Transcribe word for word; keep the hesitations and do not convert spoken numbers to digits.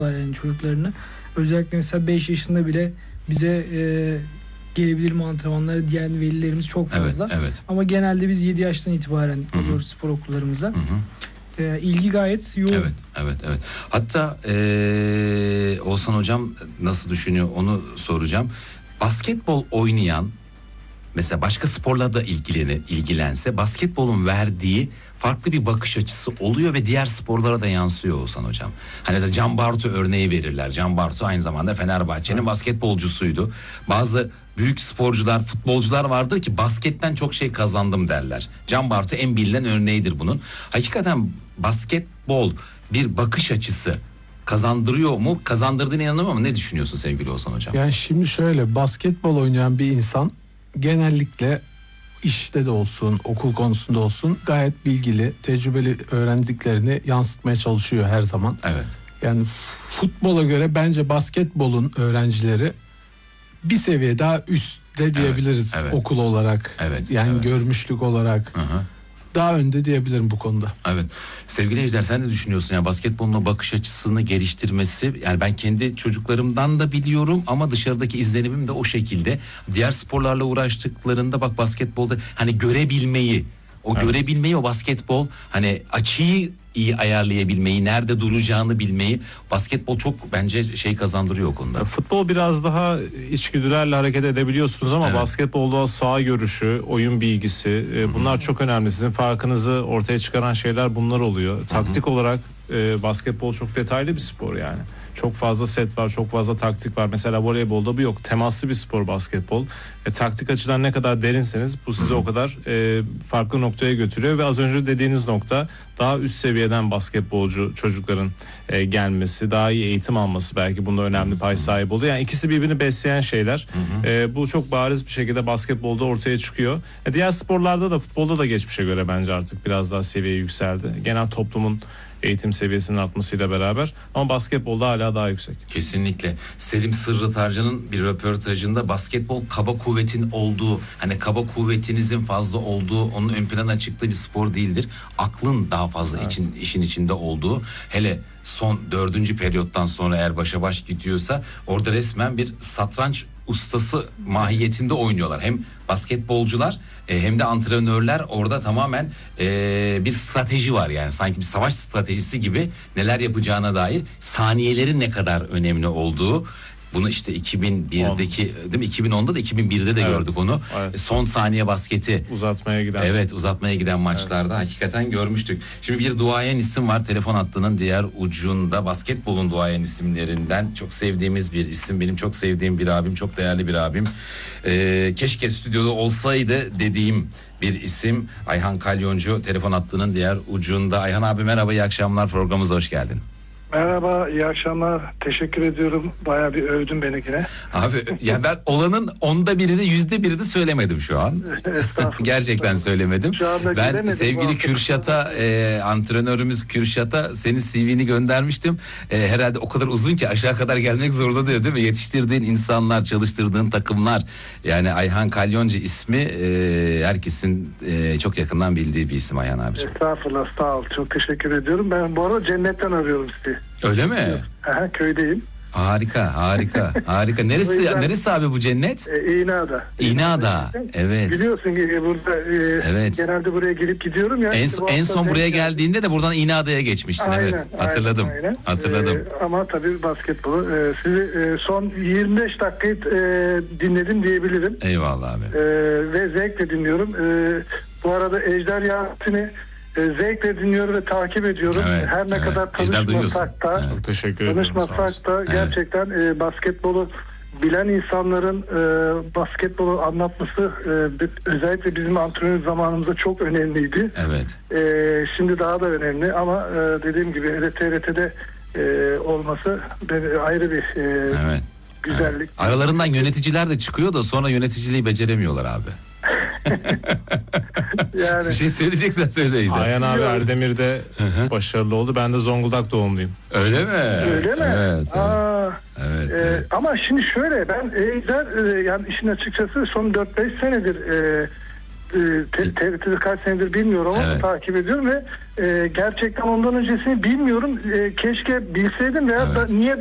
yani çocuklarını. Özellikle mesela beş yaşında bile bize e, gelebilir mi antrenmanlara diyen velilerimiz çok fazla. Evet, evet. Ama genelde biz yedi yaştan itibaren gidiyoruz spor okullarımıza. Hı hı. E, ilgi gayet yoğun. Evet, evet, evet. Hatta ee, Oğuzhan Hocam nasıl düşünüyor onu soracağım. Basketbol oynayan, mesela başka sporla da ilgilene, ilgilense basketbolun verdiği farklı bir bakış açısı oluyor ve diğer sporlara da yansıyor Oğuzhan Hocam. Hani mesela Can Bartu örneği verirler. Can Bartu aynı zamanda Fenerbahçe'nin basketbolcusuydu. Bazı büyük sporcular, futbolcular vardır ki basketten çok şey kazandım derler. Can Bartu en bilinen örneğidir bunun. Hakikaten basketbol bir bakış açısı kazandırıyor mu? Kazandırdığına inanıyorum ama ne düşünüyorsun sevgili Oğuzhan Hocam? Yani şimdi şöyle, basketbol oynayan bir insan genellikle işte de olsun, okul konusunda olsun gayet bilgili, tecrübeli, öğrendiklerini yansıtmaya çalışıyor her zaman. Evet. Yani futbola göre bence basketbolun öğrencileri bir seviye daha üstte diyebiliriz, evet, evet. Okul olarak. Evet. Yani evet. görmüşlük olarak. Hı hı. Daha önde diyebilirim bu konuda. Evet. Sevgili Ejder, sen ne düşünüyorsun? Yani basketboluna bakış açısını geliştirmesi, yani ben kendi çocuklarımdan da biliyorum ama dışarıdaki izlenimim de o şekilde. Diğer sporlarla uğraştıklarında bak basketbolda hani görebilmeyi, o evet. görebilmeyi, o basketbol hani açıyı iyi ayarlayabilmeyi, nerede duracağını bilmeyi, basketbol çok bence şey kazandırıyor o konuda. Futbol biraz daha içgüdülerle hareket edebiliyorsunuz ama evet. basketbolda saha görüşü, oyun bilgisi, Hı-hı. bunlar çok önemli. Sizin farkınızı ortaya çıkaran şeyler bunlar oluyor. Hı-hı. Taktik olarak e, basketbol çok detaylı bir spor yani. Çok fazla set var, çok fazla taktik var. Mesela voleybolda bu yok. Temaslı bir spor basketbol. E, taktik açıdan ne kadar derinseniz bu sizi Hı-hı. o kadar e, farklı noktaya götürüyor ve az önce dediğiniz nokta daha üst seviyeden basketbolcu çocukların e, gelmesi, daha iyi eğitim alması belki bunda önemli pay sahibi oluyor. Yani ikisi birbirini besleyen şeyler. E, bu çok bariz bir şekilde basketbolda ortaya çıkıyor. E, diğer sporlarda da, futbolda da geçmişe göre bence artık biraz daha seviye yükseldi. Genel toplumun eğitim seviyesinin artmasıyla beraber, ama basketbolda hala daha yüksek. Kesinlikle. Selim Sırrı Tarcan'ın bir röportajında basketbol kaba kuvvetin olduğu, hani kaba kuvvetinizin fazla olduğu, onun ön plana çıktığı bir spor değildir. Aklın daha fazla evet. için, işin içinde olduğu, hele son dördüncü periyottan sonra eğer başa baş gidiyorsa orada resmen bir satranç ustası mahiyetinde oynuyorlar. Hem basketbolcular e, hem de antrenörler orada tamamen e, bir strateji var, yani sanki bir savaş stratejisi gibi neler yapacağına dair, saniyelerin ne kadar önemli olduğu. Bunu işte iki bin birdeki değil mi? iki bin onda da iki bin birde de evet, gördük onu. Evet. Son saniye basketi. Uzatmaya giden. Evet, uzatmaya giden maçlarda evet. hakikaten görmüştük. Şimdi bir duayen isim var telefon hattının diğer ucunda. Basketbolun duayen isimlerinden çok sevdiğimiz bir isim. Benim çok sevdiğim bir abim, çok değerli bir abim. Ee, keşke stüdyoda olsaydı dediğim bir isim. Ayhan Kalyoncu telefon hattının diğer ucunda. Ayhan abi merhaba, iyi akşamlar, programımıza hoş geldin. Merhaba, iyi akşamlar. Teşekkür ediyorum. Bayağı bir övdün beni yine. Abi ya ben olanın onda birini, yüzde birini söylemedim şu an. Gerçekten söylemedim. Ben sevgili Kürşat'a, e, antrenörümüz Kürşat'a senin C V'ni göndermiştim. E, herhalde o kadar uzun ki aşağı kadar gelmek zorunda diyor, değil mi? Yetiştirdiğin insanlar, çalıştırdığın takımlar. Yani Ayhan Kalyoncu ismi e, herkesin e, çok yakından bildiği bir isim Ayhan abiciğim. Estağfurullah, sağ ol. Çok teşekkür ediyorum. Ben bu arada cennetten arıyorum sizi. Öyle mi? Aha, köydeyim. Harika, harika, harika. Neresi yüzden, neresi abi bu cennet? E, İğneada. İğneada, evet. Biliyorsun ki burada e, evet. genelde buraya gelip gidiyorum ya. En, işte en son buraya geldi. geldiğinde de buradan İğneada'ya geçmiştin, aynen, evet. Hatırladım, aynen, aynen. hatırladım. E, ama tabii basketbolu e, sizi e, son yirmi beş dakikayı e, dinledim diyebilirim. Eyvallah abi. E, ve zevkle dinliyorum. E, bu arada Ejder Yasin'i E, zevkle dinliyorum ve takip ediyorum. Evet, Her ne evet. kadar tanışmasak da, evet. teşekkür ederim. Tanışmasak da gerçekten evet. e, basketbolu bilen insanların e, basketbolu anlatması e, özellikle bizim antrenör zamanımızda çok önemliydi. Evet. E, şimdi daha da önemli ama e, dediğim gibi T R T'de e, olması ayrı bir e, evet. güzellik. Evet. Aralarından yöneticiler de çıkıyor da sonra yöneticiliği beceremiyorlar abi. Yani bir şey söyleyeceksen söyle işte. Ayhan abi Erdemir'de başarılı oldu. Ben de Zonguldak doğumluyum. Öyle mi? Öyle mi? Evet. Aa, evet, e, evet. Ama şimdi şöyle, ben Ejder e, yani işin açıkçası son dört beş senedir e, T R T'de kaç senedir bilmiyorum ama Evet. takip ediyorum ve e, gerçekten ondan öncesini bilmiyorum. E, keşke bilseydim veya Evet. da niye